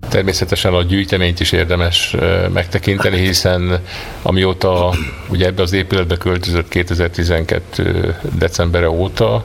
Természetesen a gyűjteményt is érdemes megtekinteni, hiszen amióta ugye ebbe az épületbe költözött 2012. decembere óta,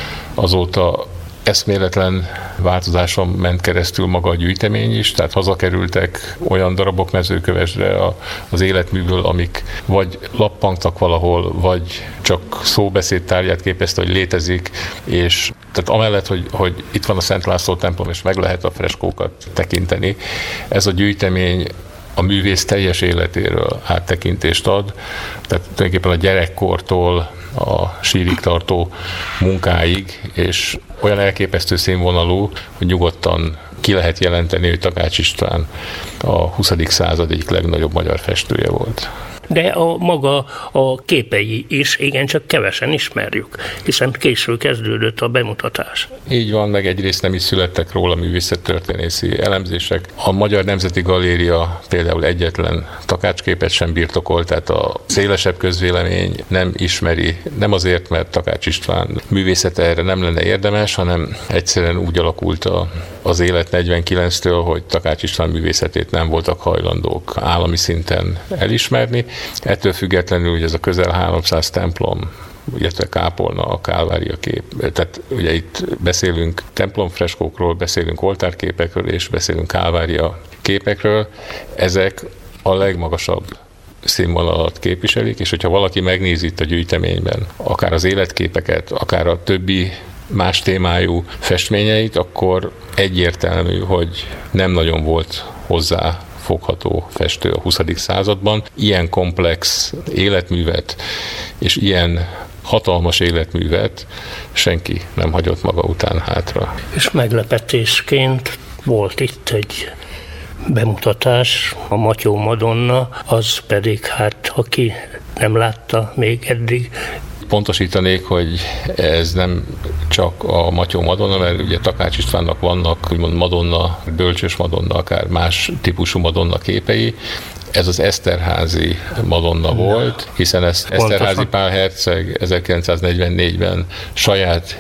azóta eszméletlen változáson ment keresztül maga a gyűjtemény is, tehát hazakerültek olyan darabok Mezőkövesdre az életműből, amik vagy lappangtak valahol, vagy csak szóbeszéd tárgyát képezte, hogy létezik, és tehát amellett, hogy itt van a Szent László templom, és meg lehet a freskókat tekinteni, ez a gyűjtemény a művész teljes életéről áttekintést ad, tehát tulajdonképpen a gyerekkortól a sírig tartó munkáig, és olyan elképesztő színvonalú, hogy nyugodtan ki lehet jelenteni, hogy Takács István a 20. század egyik legnagyobb magyar festője volt. De maga a képei is igencsak kevesen ismerjük, hiszen később kezdődött a bemutatás. Így van, meg egyrészt nem is születtek róla művészettörténészi elemzések. A Magyar Nemzeti Galéria például egyetlen Takács-képet sem birtokol, tehát a szélesebb közvélemény nem ismeri, nem azért, mert Takács István művészete erre nem lenne érdemes, hanem egyszerűen úgy alakult az élet 49-től, hogy Takács István művészetét nem voltak hajlandók állami szinten elismerni. Ettől függetlenül ugye ez a közel 300 templom, illetve kápolna, a Kálvária kép. Tehát ugye itt beszélünk templomfreskókról, beszélünk oltárképekről és beszélünk Kálvária képekről. Ezek a legmagasabb színvonalat képviselik, és hogyha valaki megnézi itt a gyűjteményben akár az életképeket, akár a többi más témájú festményeit, akkor egyértelmű, hogy nem nagyon volt hozzá fogható festő a 20. században. Ilyen komplex életművet és ilyen hatalmas életművet senki nem hagyott maga után hátra. És meglepetésként volt itt egy bemutatás, a Matyó Madonna, az pedig aki nem látta még eddig. Pontosítanék, hogy ez nem csak a Matyó Madonna, mert ugye Takács Istvánnak vannak úgymond Madonna, bölcsös Madonna, akár más típusú Madonna képei. Ez az Eszterházy Madonna volt, hiszen ezt Eszterházy Pál herceg 1944-ben saját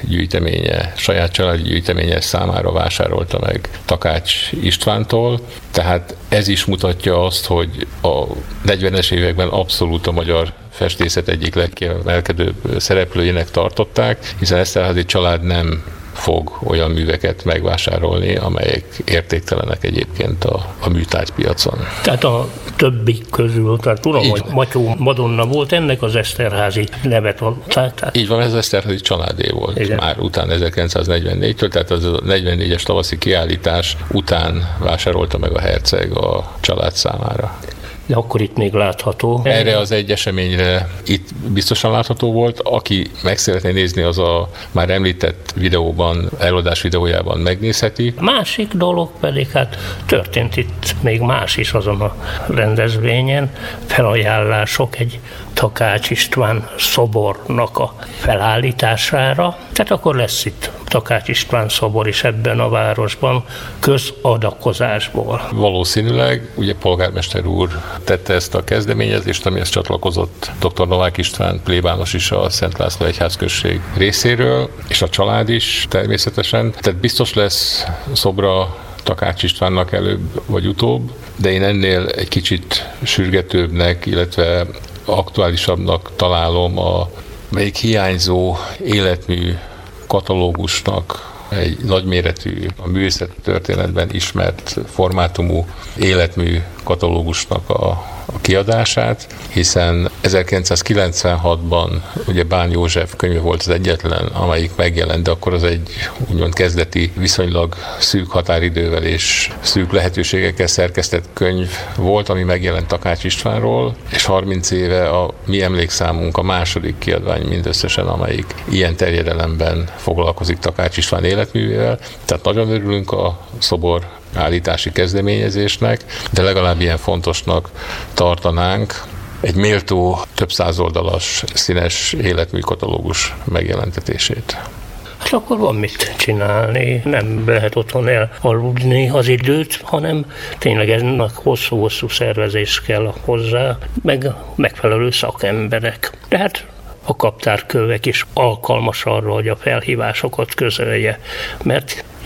családi gyűjteménye számára vásárolta meg Takács Istvántól. Tehát ez is mutatja azt, hogy a 40-es években abszolút a magyar festészet egyik legkiemelkedőbb szereplőjének tartották, hiszen Eszterházy család nem fog olyan műveket megvásárolni, amelyek értéktelenek egyébként a műtárgypiacon. Tehát a többi közül, tehát tudom, hogy Matyó Madonna volt, ennek az Eszterházy nevet adták. Így van, ez az Eszterházy családé volt. Igen. Már után 1944-től, tehát az a 44-es tavaszi kiállítás után vásárolta meg a herceg a család számára. De akkor itt még látható. Erre az egy eseményre itt biztosan látható volt. Aki meg szeretné nézni, az a már említett videóban, előadás videójában megnézheti. Másik dolog pedig, történt itt még más is azon a rendezvényen, felajánlások egy Takács István szobornak a felállítására. Tehát akkor lesz itt Takács István szobor is ebben a városban közadakozásból. Valószínűleg, ugye polgármester úr tette ezt a kezdeményezést, amihez csatlakozott dr. Novák István plébános is a Szent László egyházközség részéről, és a család is természetesen. Tehát biztos lesz szobra Takács Istvánnak előbb vagy utóbb, de én ennél egy kicsit sürgetőbbnek, illetve aktuálisabbnak találom a még hiányzó életmű katalógusnak, egy nagyméretű, a művészettörténetben ismert formátumú életmű katalógusnak a kiadását, hiszen 1996-ban ugye Bán József könyve volt az egyetlen, amelyik megjelent, de akkor az egy úgymond kezdeti, viszonylag szűk határidővel és szűk lehetőségekkel szerkesztett könyv volt, ami megjelent Takács Istvánról, és 30 éve a mi emlékszámunk a második kiadvány mindösszesen, amelyik ilyen terjedelemben foglalkozik Takács István életművével. Tehát nagyon örülünk a szobor állítási kezdeményezésnek, de legalább ilyen fontosnak tartanánk egy méltó, több száz oldalas, színes életműkatalógus megjelentetését. Hát akkor van mit csinálni, nem lehet otthon elaludni az időt, hanem tényleg ennek hosszú-hosszú szervezés kell hozzá, meg megfelelő szakemberek. De hát a kaptárkövek is alkalmas arra, hogy a felhívásokat közölje, mert jön a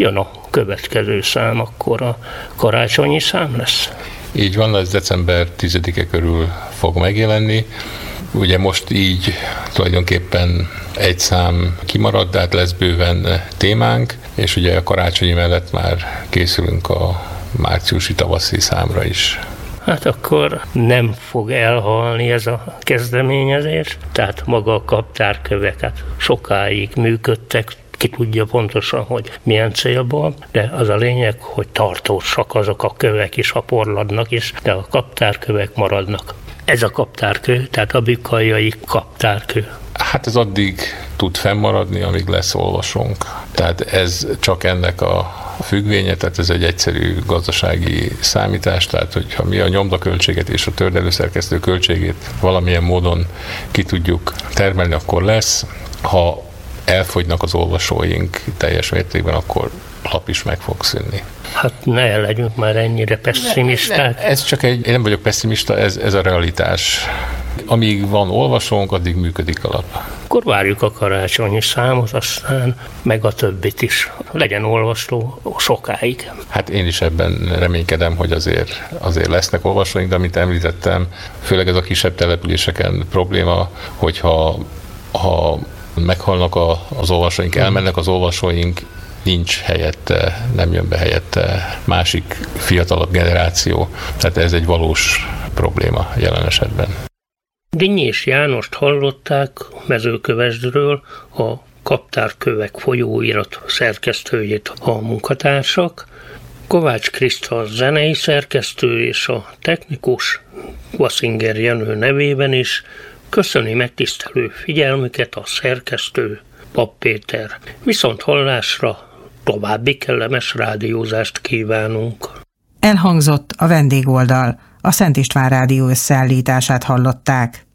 következő szám akkor a karácsonyi szám lesz? Így van, ez december 10-e körül fog megjelenni. Ugye most így tulajdonképpen egy szám kimarad, de hát lesz bőven témánk, és ugye a karácsonyi mellett már készülünk a márciusi tavaszi számra is. Hát akkor nem fog elhalni ez a kezdeményezés, tehát maga a kaptárköveket sokáig működtek, ki tudja pontosan, hogy milyen célból, de az a lényeg, hogy tartósak azok a kövek is, ha porladnak is, de a kaptárkövek maradnak. Ez a kaptárkő, tehát a Bükkajai kaptárkő. Hát ez addig tud fennmaradni, amíg lesz olvasónk. Tehát ez csak ennek a függvénye, tehát ez egy egyszerű gazdasági számítás, tehát hogyha mi a nyomdaköltséget és a tördelőszerkesztő költségét valamilyen módon ki tudjuk termelni, akkor lesz. Ha elfogynak az olvasóink teljes mértékben, akkor lap is meg fog szűnni. Hát ne legyünk már ennyire pesszimisták. Ez csak én nem vagyok pesszimista, ez a realitás. Amíg van olvasónk, addig működik a lap. Akkor várjuk a karácsonyi számot, aztán meg a többit is. Legyen olvasó sokáig. Hát én is ebben reménykedem, hogy azért lesznek olvasóink, de amit említettem, főleg ez a kisebb településeken probléma, hogyha meghalnak az olvasóink, elmennek az olvasóink, nincs helyette, nem jön be helyette másik fiatalabb generáció. Tehát ez egy valós probléma jelen esetben. Dinnyés Jánost hallották Mezőkövesdről, a Kaptárkövek folyóirat szerkesztőjét a munkatársak, Kovács Kriszta zenei szerkesztő és a technikus Vasinger Jenő nevében is köszöni megtisztelő figyelmüket a szerkesztő, Papp Péter. Viszont hallásra, további kellemes rádiózást kívánunk. Elhangzott a vendégoldal, a Szent István Rádió összeállítását hallották.